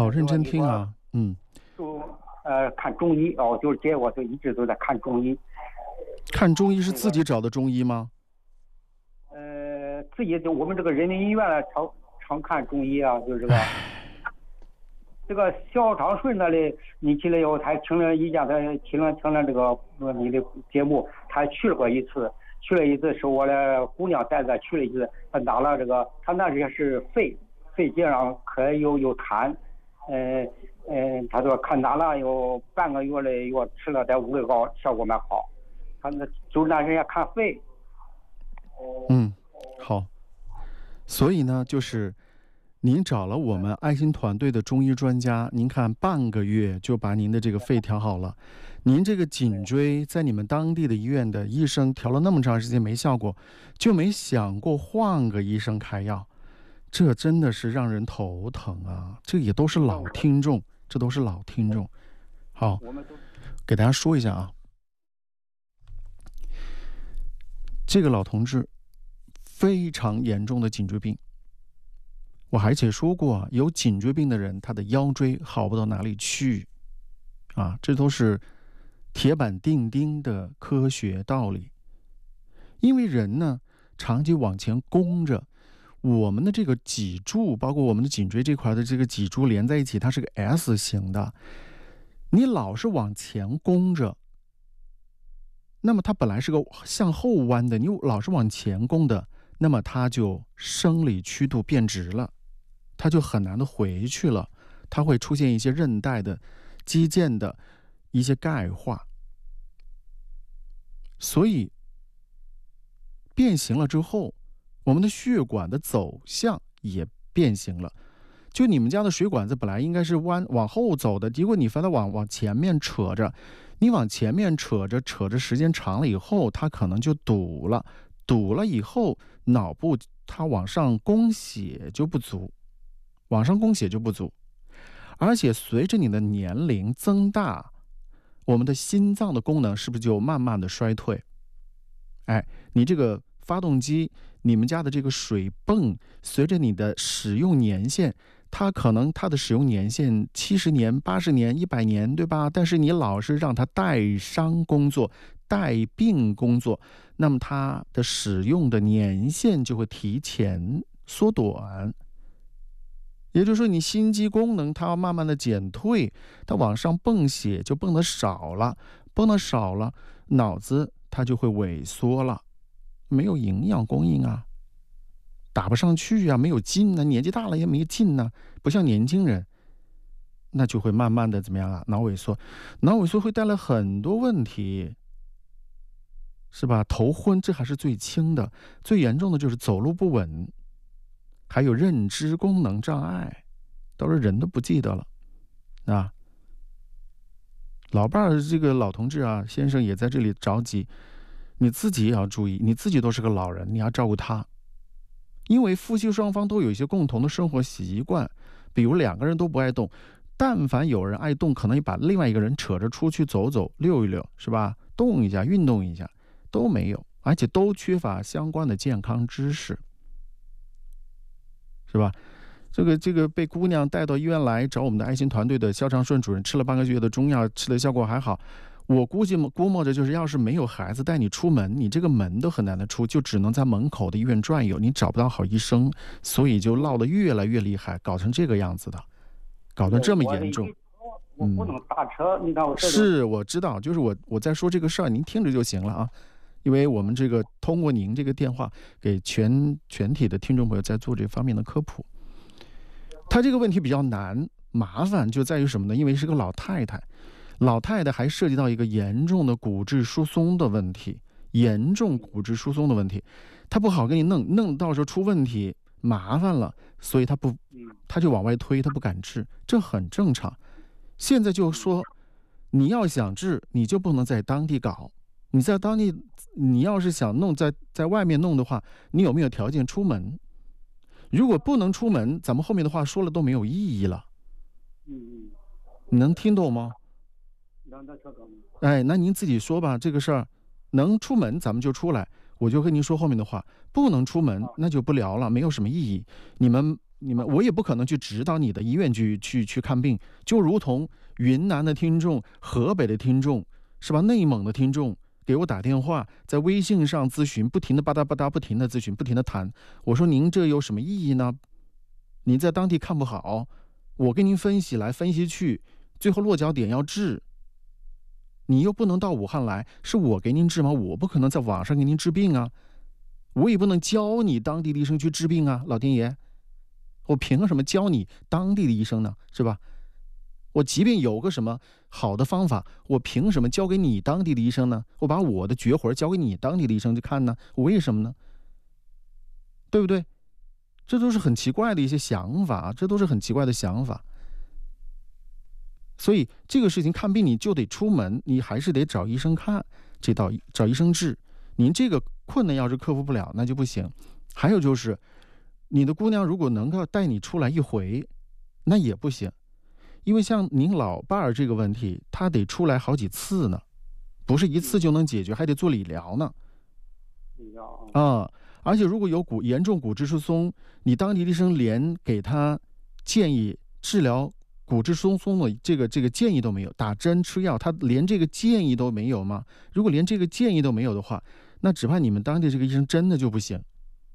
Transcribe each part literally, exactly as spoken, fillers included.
好认真听啊。嗯， 就呃看中医哦，就是结果就一直都在看中医。 看中医是自己找的中医吗？ 呃，自己就我们这个人民医院常常看中医啊，就是这个。这个肖长顺那里，你去了以后，他听了一见，他听了听了这个你的节目，他去了过一次，去了一次是我的姑娘带着去了一次，他拿了这个，他那里是肺肺结上可有有痰，呃呃，他说看拿了有半个月的药，吃了点五味膏，效果蛮好。他那就是那人家看肺。 嗯，好。所以呢，就是您找了我们爱心团队的中医专家，您看半个月就把您的这个肺调好了，您这个颈椎在你们当地的医院的医生调了那么长时间没效果，就没想过换个医生开药，这真的是让人头疼啊！这也都是老听众，这都是老听众。好，给大家说一下啊，这个老同志非常严重的颈椎病。我而且说过，有颈椎病的人，他的腰椎好不到哪里去，啊，这都是铁板钉钉的科学道理。因为人呢，长期往前弓着，我们的这个脊柱，包括我们的颈椎这块的这个脊柱连在一起，它是个 S 型的。你老是往前弓着，那么它本来是个向后弯的，你老是往前弓的，那么它就生理曲度变直了。它就很难的回去了，它会出现一些韧带的、肌腱的一些钙化，所以变形了之后，我们的血管的走向也变形了。就你们家的水管子本来应该是弯往后走的，结果你把它往往前面扯着，你往前面扯着扯着，时间长了以后，它可能就堵了，堵了以后，脑部它往上供血就不足。往上供血就不足，而且随着你的年龄增大，我们的心脏的功能是不是就慢慢的衰退？哎，你这个发动机，你们家的这个水泵，随着你的使用年限，它可能它的使用年限七十年、八十年、一百年，对吧？但是你老是让它带伤工作、带病工作，那么它的使用的年限就会提前缩短。也就是说，你心肌功能它要慢慢的减退，它往上泵血就泵的少了，泵的少了，脑子它就会萎缩了，没有营养供应啊，打不上去啊，没有劲啊，年纪大了也没劲啊，不像年轻人，那就会慢慢的怎么样啊？脑萎缩，脑萎缩会带来很多问题，是吧？头昏这还是最轻的，最严重的就是走路不稳。还有认知功能障碍，都是人都不记得了啊。老伴儿这个老同志啊，先生也在这里着急，你自己也要注意，你自己都是个老人，你要照顾他，因为夫妻双方都有一些共同的生活习惯，比如两个人都不爱动，但凡有人爱动，可能也把另外一个人扯着出去走走、溜一溜，是吧？动一下、运动一下都没有，而且都缺乏相关的健康知识。是吧？这个这个被姑娘带到医院来找我们的爱心团队的肖长顺主任，吃了半个月的中药，吃的效果还好。我估计估摸着就是，要是没有孩子带你出门，你这个门都很难的出，就只能在门口的医院转悠，你找不到好医生，所以就闹得越来越厉害，搞成这个样子的，搞得这么严重。 我不能打车，嗯、你看我这是我知道，就是我我在说这个事儿，您听着就行了啊。因为我们这个通过您这个电话给全全体的听众朋友在做这方面的科普。他这个问题比较难麻烦就在于什么呢？因为是个老太太，老太太还涉及到一个严重的骨质疏松的问题，严重骨质疏松的问题，他不好给你弄，弄到时候出问题麻烦了，所以他不他就往外推，他不敢治，这很正常。现在就说你要想治，你就不能在当地搞。你在当地，你要是想弄在在外面弄的话，你有没有条件出门？如果不能出门，咱们后面的话说了都没有意义了。 嗯， 你能听懂吗？ 能能听懂。 哎，那您自己说吧，这个事儿能出门咱们就出来，我就跟您说后面的话。不能出门那就不聊了，没有什么意义。你们你们，我也不可能去指导你的医院去去去看病，就如同云南的听众、河北的听众，是吧？内蒙的听众给我打电话，在微信上咨询，不停的吧嗒吧嗒，不停的咨询，不停的谈。我说您这有什么意义呢？您在当地看不好，我跟您分析来分析去，最后落脚点要治。你又不能到武汉来，是我给您治吗？我不可能在网上给您治病啊，我也不能教你当地的医生去治病啊，老天爷，我凭什么教你当地的医生呢？是吧？我即便有个什么好的方法，我凭什么交给你当地的医生呢？我把我的绝活交给你当地的医生去看呢？为什么呢？对不对？这都是很奇怪的一些想法，这都是很奇怪的想法。所以这个事情看病你就得出门，你还是得找医生看，这道找医生治。您这个困难要是克服不了，那就不行。还有就是，你的姑娘如果能够带你出来一回，那也不行。因为像您老伴儿这个问题，他得出来好几次呢，不是一次就能解决，还得做理疗呢。 理疗啊、嗯，而且如果有骨严重骨质疏松，你当地医生连给他建议治疗骨质疏松的这个这个建议都没有，打针吃药，他连这个建议都没有吗？如果连这个建议都没有的话，那只怕你们当地这个医生真的就不行。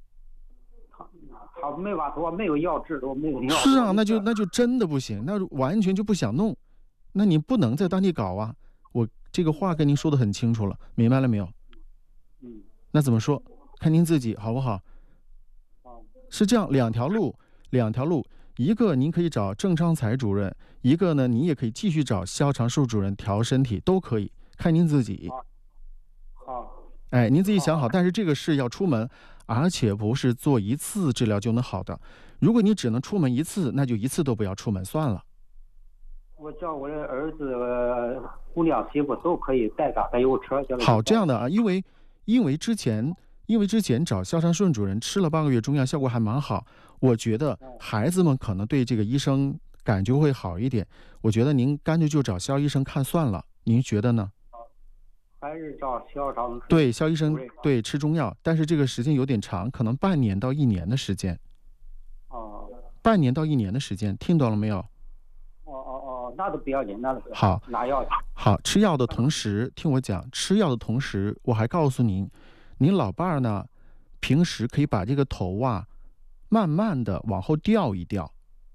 好，没法说，没有药治，都没有药。 是啊，那就那就真的不行，那完全就不想弄，那你不能在当地搞啊！我这个话跟您说的很清楚了，明白了没有？ 嗯。 那怎么说？看您自己好不好？是这样，两条路，两条路，一个您可以找郑昌才主任，一个呢，你也可以继续找肖长寿主任调身体，都可以，看您自己。 好。 哎，您自己想好，但是这个事要出门，而且不是做一次治疗就能好的。如果你只能出门一次，那就一次都不要出门算了。 我叫我的儿子、呃、姑娘、媳妇都可以带上，他有车。 好，这样的啊，因为因为之前因为之前找肖长顺主任吃了半个月中药，效果还蛮好。我觉得孩子们可能对这个医生感觉会好一点。我觉得您干脆就找肖医生看算了，您觉得呢？ 还是找肖长对肖医生对吃中药，但是这个时间有点长，可能半年到一年的时间。 哦。 半年到一年的时间，听懂了没有？ 哦哦哦，那都不要紧，那都不要紧。 好， 拿药去。 好，吃药的同时，听我讲，吃药的同时，我还告诉您，您老伴儿呢，平时可以把这个头啊，慢慢的往后掉一掉。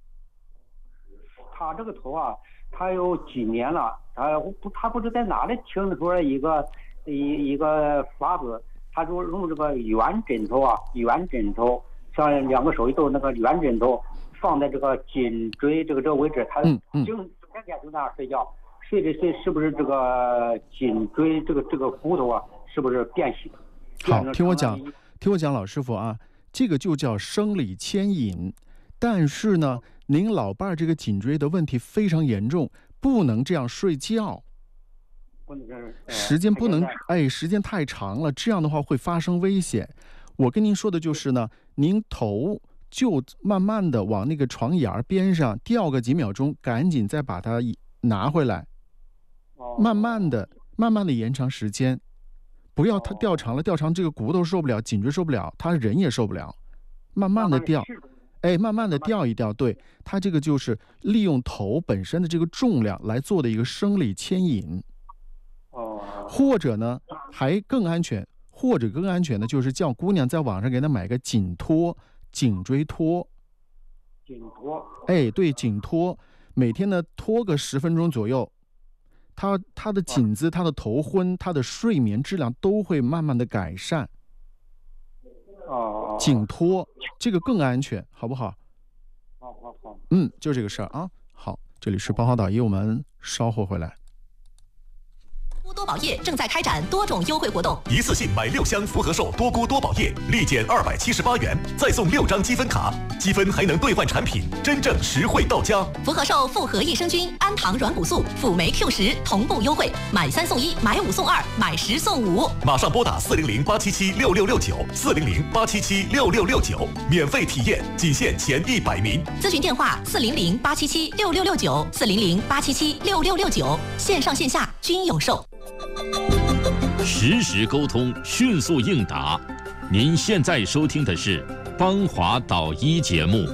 他这个头啊，他有几年了，他不，他不知在哪里听出来一个一一个法子，他就用这个圆枕头啊，圆枕头，像两个手一都那个圆枕头，放在这个颈椎这个这个位置，他嗯嗯， 就天天就那样睡觉，睡着睡是不是这个颈椎这个这个骨头啊，是不是变形？ 好，听我讲，听我讲，老师傅啊，这个就叫生理牵引，但是呢，您老伴儿这个颈椎的问题非常严重，不能这样睡觉，时间不能，哎，时间太长了，这样的话会发生危险。我跟您说的就是呢，您头就慢慢的往那个床沿边上吊个几秒钟，赶紧再把它拿回来，慢慢的、慢慢的延长时间，不要它吊长了，吊长这个骨头受不了，颈椎受不了，他人也受不了，慢慢的吊，哎，慢慢的吊一吊，对，它这个就是利用头本身的这个重量来做的一个生理牵引。或者呢，还更安全，或者更安全的就是叫姑娘在网上给她买个颈托、颈椎托。 颈托。 哎，对，颈托，每天呢托个十分钟左右，她她的颈子、她的头昏、她的睡眠质量都会慢慢的改善。 哦。 颈托这个更安全，好不好？ 好好好。 嗯，就这个事儿啊。好，这里是包好导医，我们稍后回来。 多宝业正在开展多种优惠活动， 一次性买六箱福和寿多菇多宝业，立减二百七十八元，再送六张积分卡，积分还能兑换产品，真正实惠到家。 福和寿复合益生菌、氨糖软骨素、辅酶 Q 十同步优惠，买三送一，买五送二，买十送五。 马上拨打四零零八七七六六六九，四零零八七七六六六九，免费体验，仅限前一百名。 咨询电话：四零零八七七六六六九，四零零八七七六六六九，线上线下均有售。 实时沟通，迅速应答。您现在收听的是邦华导医节目。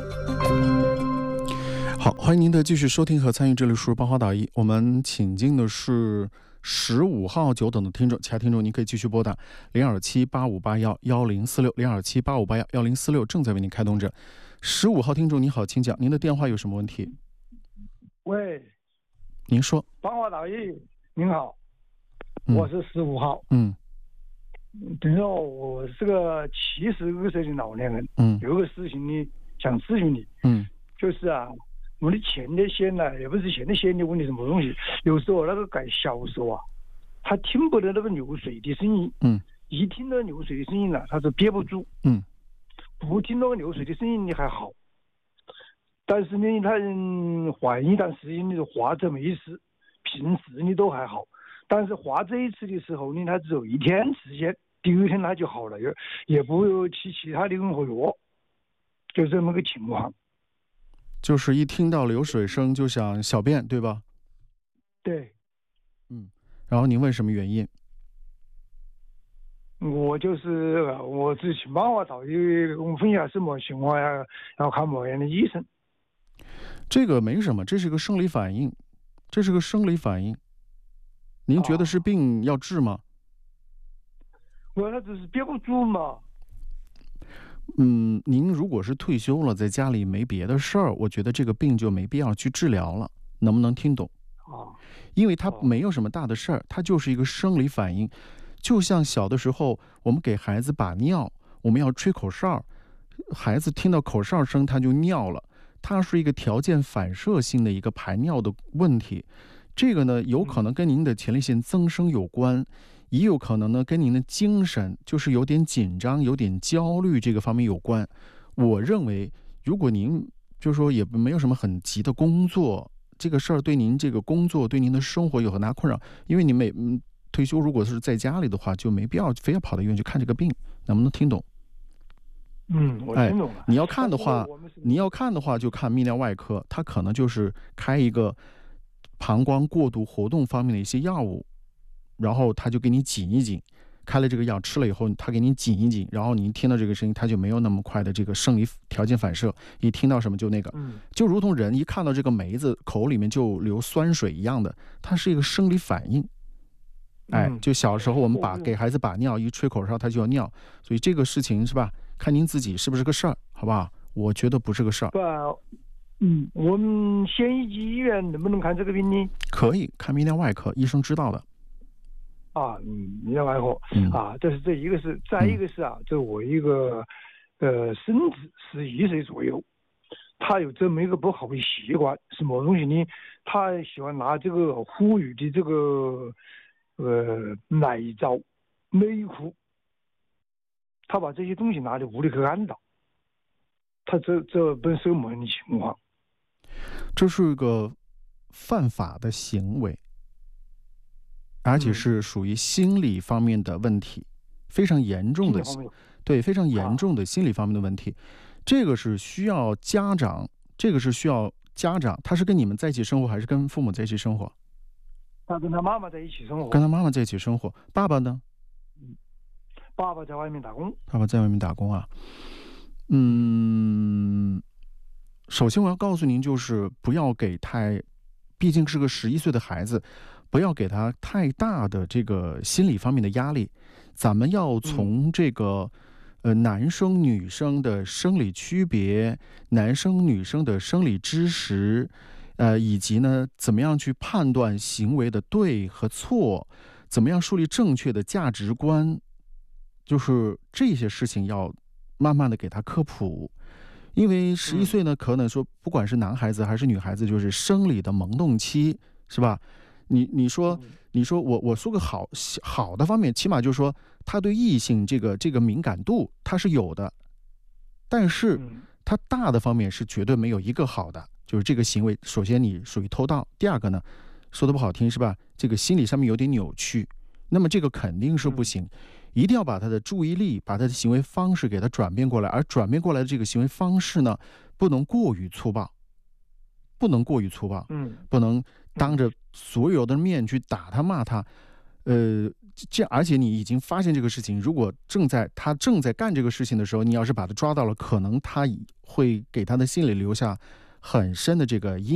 好，欢迎您的继续收听和参与，这里是邦华导医。我们请进的是十五号久等的听众，其他听众您可以继续拨打零二七八五八幺幺零四六零二七八五八幺幺零四六，正在为您开通着。十五号听众你好，请讲，您的电话有什么问题？ 喂， 您说。 邦华导医，您好， 嗯、 我是十五号。 嗯。 等于说我是个七十二岁的老年人。 嗯。 有个事情呢，想咨询你。 嗯。 就是啊，我的前列腺呢，也不是前列腺的问题，什么东西？有时候那个改小时候啊，他听不得那个流水的声音。 嗯。 一听到流水的声音呢，他就憋不住。 嗯。 不听到流水的声音你还好，但是呢，他缓一段时间你就化这么一次，平时你都还好，但是化这一次的时候呢，他只有一天时间，第二天他就好了，也也不吃其他的任何药，就这么个情况。 就是一听到流水声就想小便，对吧？ 对。 嗯。然后您问什么原因？ 我就是我是请帮我找一个我分析下什么情况呀，要看某样的医生。 这个没什么，这是个生理反应，这是个生理反应。您觉得是病要治吗？ 我那只是憋不住嘛。 嗯，您如果是退休了，在家里没别的事儿，我觉得这个病就没必要去治疗了。能不能听懂？ 啊， 因为它没有什么大的事儿，它就是一个生理反应。就像小的时候，我们给孩子把尿，我们要吹口哨，孩子听到口哨声他就尿了，它是一个条件反射性的一个排尿的问题。这个呢，有可能跟您的前列腺增生有关，也有可能呢跟您的精神就是有点紧张、有点焦虑这个方面有关。我认为，如果您就是说也没有什么很急的工作，这个事儿对您这个工作、对您的生活有很大困扰，因为你每嗯。退休如果是在家里的话，就没必要非要跑到医院去看这个病，能不能听懂？ 嗯，我听懂了。 哎、你要看的话，你要看的话就看泌尿外科，它可能就是开一个膀胱过度活动方面的一些药物，然后他就给你紧一紧，开了这个药吃了以后，他给你紧一紧，然后你一听到这个声音，他就没有那么快的这个生理条件反射，一听到什么就那个， 嗯、 就如同人一看到这个梅子口里面就流酸水一样的，它是一个生理反应。哎，就小时候我们把给孩子把尿，一吹口哨他就要尿，所以这个事情是吧？看您自己是不是个事儿，好不好？我觉得不是个事儿。 不，嗯，我们县一级医院能不能看这个病呢？ 可以看泌尿外科，医生知道的。 啊，嗯，泌尿外科、 嗯、 啊，这是这一个是，再一个是啊，这我一个呃孙子十一岁左右，他有这么一个不好的习惯，什么东西呢？他喜欢拿这个妇女的这个。呃，奶罩、内裤，他把这些东西拿到屋里去安到，他这这本身什么样的情况？ 这是一个犯法的行为，而且是属于心理方面的问题，嗯、非常严重的，对，非常严重的心理方面的问题。啊、这个是需要家长，这个是需要家长，他是跟你们在一起生活，还是跟父母在一起生活？ 他跟他妈妈在一起生活， 跟他妈妈在一起生活。爸爸呢？ 嗯，爸爸在外面打工。 爸爸在外面打工啊。嗯，首先我要告诉您，就是不要给太，毕竟是个十一岁的孩子，不要给他太大的这个心理方面的压力。咱们要从这个、嗯、呃男生女生的生理区别，男生女生的生理知识。呃，以及呢，怎么样去判断行为的对和错，怎么样树立正确的价值观，就是这些事情要慢慢的给他科普。因为十一岁呢，可能说不管是男孩子还是女孩子，就是生理的萌动期，是吧？你你说你说我我说个好好的方面，起码就是说他对异性这个这个敏感度他是有的，但是他大的方面是绝对没有一个好的。就是这个行为，首先你属于偷盗，第二个呢，说的不好听是吧？这个心理上面有点扭曲，那么这个肯定是不行，一定要把他的注意力，把他的行为方式给他转变过来，而转变过来的这个行为方式呢，不能过于粗暴，不能过于粗暴， 嗯， 不能当着所有的面去打他骂他， 呃，这而且你已经发现这个事情，如果正在他正在干这个事情的时候，你要是把他抓到了，可能他会给他的心里留下很深的这个阴